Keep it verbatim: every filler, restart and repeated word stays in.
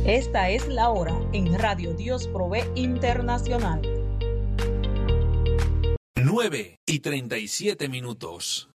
Esta es la hora en Radio Dios Provee Internacional. nueve y treinta y siete minutos.